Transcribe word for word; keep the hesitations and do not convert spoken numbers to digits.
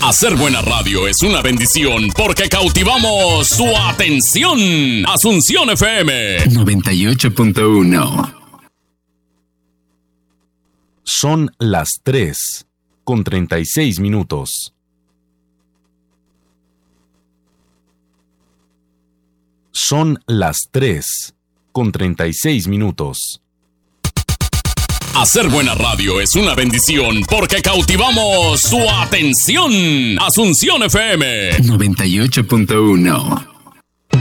Hacer buena radio es una bendición porque cautivamos su atención. Asunción F M noventa y ocho punto uno. Son las tres con treinta y seis minutos. Son las tres con treinta y seis minutos. Hacer buena radio es una bendición porque cautivamos su atención. Asunción F M noventa y ocho punto uno.